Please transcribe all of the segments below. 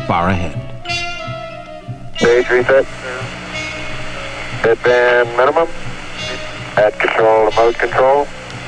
far ahead. Stage reset. Deadband minimum. Add control to mode control.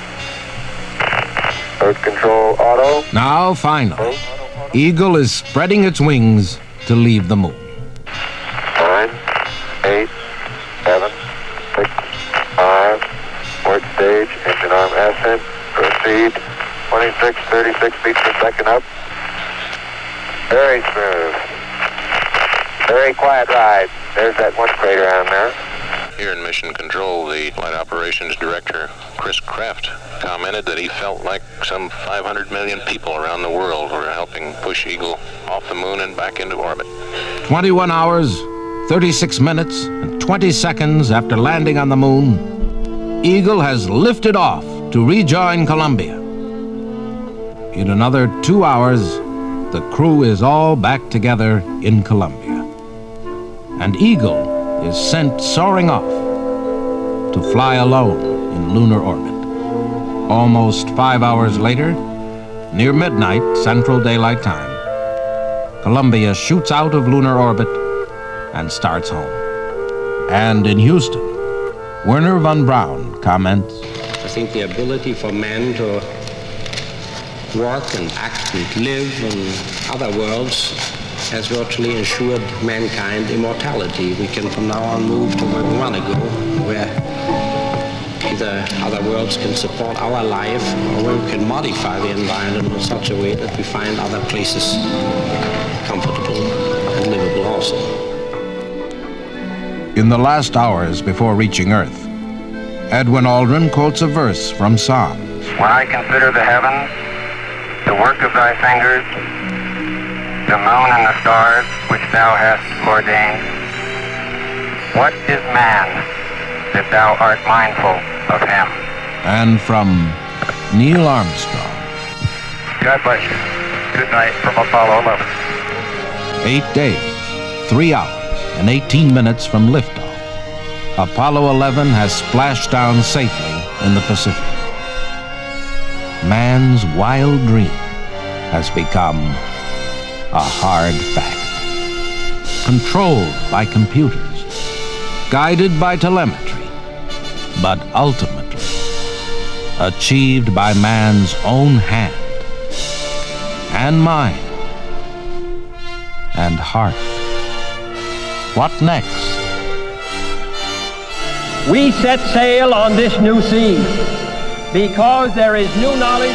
Mode control auto. Now, finally, Eagle is spreading its wings to leave the moon. 9, 8, 7, 6, 5. Port stage, engine arm ascent. Proceed. 26, 36 beats per second up. Very smooth. Very quiet ride. There's that one crater on there. Here in Mission Control, the Flight Operations Director, Chris Kraft, commented that he felt like some 500 million people around the world were helping push Eagle off the moon and back into orbit. 21 hours, 36 minutes, and 20 seconds after landing on the moon, Eagle has lifted off to rejoin Columbia. In another 2 hours, the crew is all back together in Columbia. And Eagle is sent soaring off to fly alone in lunar orbit. Almost 5 hours later, near midnight Central Daylight Time, Columbia shoots out of lunar orbit and starts home. And in Houston, Werner von Braun comments, I think the ability for man to work and act and live in other worlds has virtually ensured mankind immortality. We can from now on move to where we want to go, where either other worlds can support our life or where we can modify the environment in such a way that we find other places comfortable and livable also. In the last hours before reaching Earth, Edwin Aldrin quotes a verse from Psalms. When I consider the heavens, the work of thy fingers, the moon and the stars which thou hast ordained, what is man that thou art mindful of him? And from Neil Armstrong. God bless you. Good night from Apollo 11. 8 days, 3 hours, and 18 minutes from liftoff, Apollo 11 has splashed down safely in the Pacific. Man's wild dream has become a hard fact. Controlled by computers, guided by telemetry, but ultimately achieved by man's own hand and mind and heart. What next? We set sail on this new sea because there is new knowledge